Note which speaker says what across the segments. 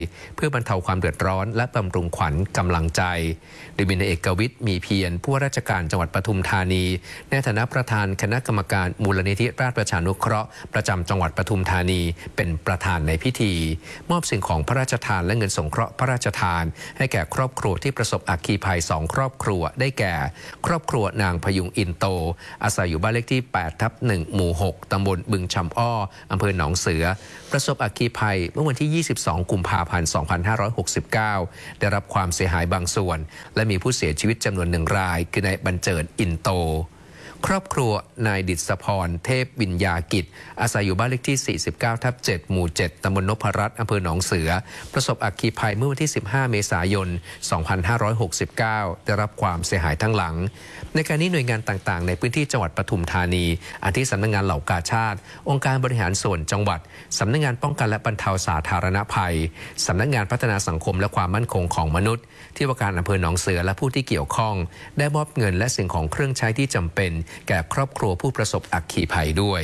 Speaker 1: เพื่อบรรเทาความเดือดร้อนและบำรุงขวัญกำลังใจโดยมีนายเอกวิทย์มีเพียรผู้ว่าราชการจังหวัดปทุมธานีในฐานะประธานคณะกรรมการมูลนิธิราชประชานุเคราะห์ประจำจังหวัดปทุมธานีเป็นประธานในพิธีมอบสิ่งของพระราชทานและเงินสงเคราะห์พระราชทานให้แก่ครอบครัวที่ประสบอัคคีภัย2ครอบครัวได้แก่ครอบครัวนางพยุงอินโตอาศัยอยู่บ้านเลขที่8/1 หมู่ 6 ตำบลบึงชำอ้ออำเภอหนองเสือประสบอัคคีภัยเมื่อวันที่22 กุมภาพันธ์ 2569ได้รับความเสียหายบางส่วนและมีผู้เสียชีวิตจำนวน1 รายคือนายบรรเจิดอินโตครอบครัวนายดิษพรเทพวิญญากิจอาศัยอยู่บ้านเลขที่ 49/7 หมู่ 7 ตำบลนพรัตน์อำเภอหนองเสือประสบอัคคีภัยเมื่อวันที่ 15 เมษายน 2569ได้รับความเสียหายทั้งหลังในการนี้หน่วยงานต่างๆในพื้นที่จังหวัดปทุมธานีอาทิสำนักงานเหล่ากาชาดองค์การบริหารส่วนจังหวัดสำนักงานป้องกันและบรรเทาสาธารณภัยสำนักงานพัฒนาสังคมและความมั่นคงของมนุษย์ที่ว่าการอำเภอหนองเสือและผู้ที่เกี่ยวข้องได้มอบเงินและสิ่งของเครื่องใช้ที่จำเป็นแก่ครอบครัวผู้ประสบอัคคีภัยด้วย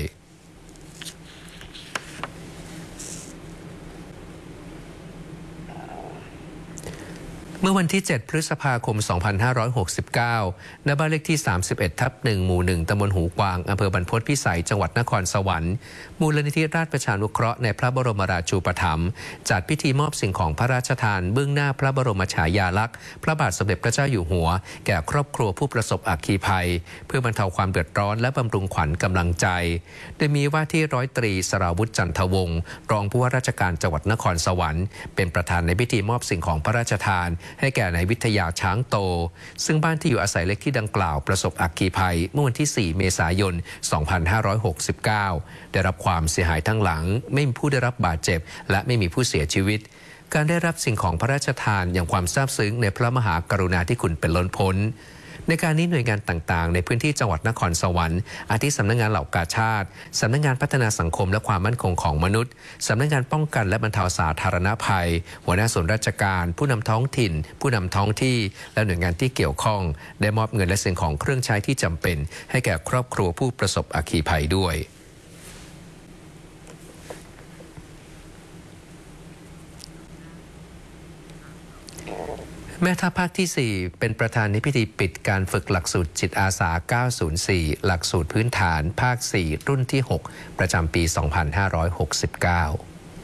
Speaker 1: เมื่อวันที่ 7 พฤษภาคม 2569 ณ บ้านเลขที่ 31/1 หมู่ 1 ตำบลหูกวางอำเภอบรรพตพิสัย จังหวัดนครสวรรค์ มูลนิธิราชประชานุเคราะห์ในพระบรมราชูปถัมภ์จัดพิธีมอบสิ่งของพระราชทานเบื้องหน้าพระบรมฉายาลักษณ์พระบาทสมเด็จพระเจ้าอยู่หัวแก่ครอบครัวผู้ประสบอัคคีภัยเพื่อบรรเทาความเดือดร้อนและบำรุงขวัญกำลังใจโดยมีว่าที่ร้อยตรีสราวุฒิจันทวงศ์รองผู้ว่าราชการจังหวัดนครสวรรค์เป็นประธานในพิธีมอบสิ่งของพระราชทานให้แก่นายวิทยาช้างโตซึ่งบ้านที่อยู่อาศัยเล็กที่ดังกล่าวประสบอัคคีภัยเมื่อวันที่ 4 เมษายน 2569ได้รับความเสียหายทั้งหลังไม่มีผู้ได้รับบาดเจ็บและไม่มีผู้เสียชีวิตการได้รับสิ่งของพระราชทานอย่างความซาบซึ้งในพระมหากรุณาธิคุณเป็นล้นพ้นในการนี้หน่วยงานต่างๆในพื้นที่จังหวัดนครสวรรค์อาทิสำนักงานเหล่ากาชาดสำนักงานพัฒนาสังคมและความมั่นคงของมนุษย์สำนักงานป้องกันและบรรเทาสาธารณภัยหัวหน้าส่วนราชการผู้นำท้องถิ่นผู้นำท้องที่และหน่วยงานที่เกี่ยวข้องได้มอบเงินและสิ่งของเครื่องใช้ที่จำเป็นให้แก่ครอบครัวผู้ประสบอัคคีภัยด้วยแม่ทัพภาคที่ 4 เป็นประธานในพิธีปิดการฝึกหลักสูตรจิตอาสา 904 หลักสูตรพื้นฐานภาค 4 รุ่นที่ 6 ประจำปี 2569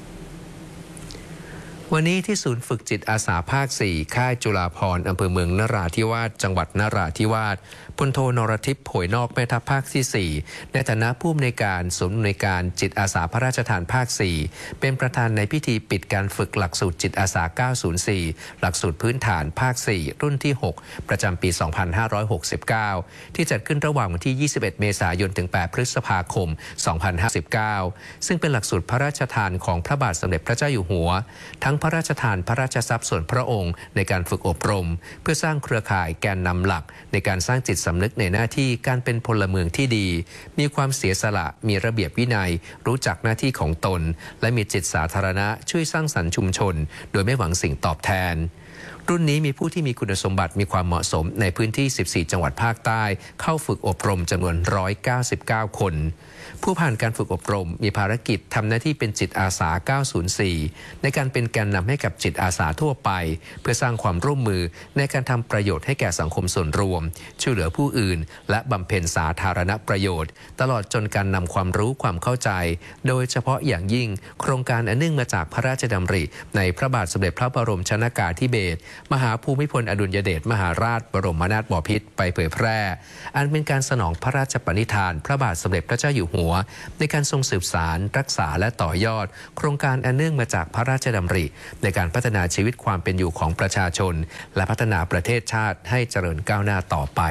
Speaker 1: วันนี้ที่ศูนย์ฝึกจิตอาสาภาค 4 ค่ายจุฬาภรณ์อำเภอเมืองนราธิวาสจังหวัดนราธิวาสพลโทนรทิพย์โผยนอกแม่ทัพภาคที่ 4 ในฐานะผู้อำนวยการศูนย์อำนวยการจิตอาสาพระราชทานภาค 4 เป็นประธานในพิธีปิดการฝึกหลักสูตรจิตอาสา 904 หลักสูตรพื้นฐานภาค 4 รุ่นที่ 6 ประจำปี 2569 ที่จัดขึ้นระหว่างวันที่ 21 เมษายน ถึง 8 พฤษภาคม 2519 ซึ่งเป็นหลักสูตรพระราชทานของพระบาทสมเด็จพระเจ้าอยู่หัวทั้งพระราชทานพระราชทรัพย์ส่วนพระองค์ในการฝึกอบรมเพื่อสร้างเครือข่ายแกนนำหลักในการสร้างจิตสำนึกในหน้าที่การเป็นพลเมืองที่ดีมีความเสียสละมีระเบียบวินัยรู้จักหน้าที่ของตนและมีจิตสาธารณะช่วยสร้างสรรค์ชุมชนโดยไม่หวังสิ่งตอบแทนรุ่นนี้มีผู้ที่มีคุณสมบัติมีความเหมาะสมในพื้นที่ 14 จังหวัดภาคใต้เข้าฝึกอบรมจำนวน 199 คนผู้ผ่านการฝึกอบรมมีภารกิจทำหน้าที่เป็นจิตอาสา 904 ในการเป็นแกนนำให้กับจิตอาสาทั่วไปเพื่อสร้างความร่วมมือในการทำประโยชน์ให้แก่สังคมส่วนรวมช่วยเหลือผู้อื่นและบำเพ็ญสาธารณประโยชน์ตลอดจนการนำความรู้ความเข้าใจโดยเฉพาะอย่างยิ่งโครงการอันเนื่องมาจากพระราชดำริในพระบาทสมเด็จพระบรมชนกาธิเบศรมหาภูมิพลอดุลยเดชมหาราชบรมนาถบพิตรไปเผยแพร่อันเป็นการสนองพระราชปณิธานพระบาทสมเด็จพระเจ้าอยู่หัวในการทรงสืบสารรักษาและต่อยอดโครงการอันเนื่องมาจากพระราชดำริในการพัฒนาชีวิตความเป็นอยู่ของประชาชนและพัฒนาประเทศชาติให้เจริญก้าวหน้าต่อไป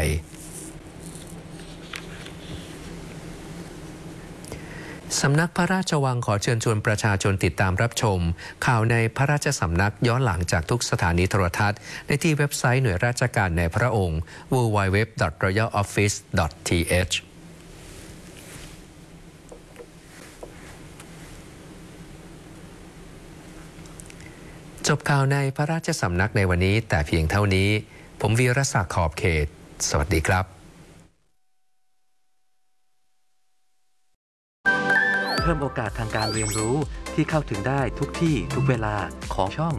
Speaker 1: สำนักพระราชวังขอเชิญชวนประชาชนติดตามรับชมข่าวในพระราชสำนักย้อนหลังจากทุกสถานีโทรทัศน์ในที่เว็บไซต์หน่วยราชการในพระองค์ www.royaloffice.thจบข่าวในพระราชสำนักในวันนี้แต่เพียงเท่านี้ผมวีรศักดิ์ขอบเขตสวัสดีครับ
Speaker 2: เพิ่มโอกาสทางการเรียนรู้ที่เข้าถึงได้ทุกที่ทุกเวลาของช่อง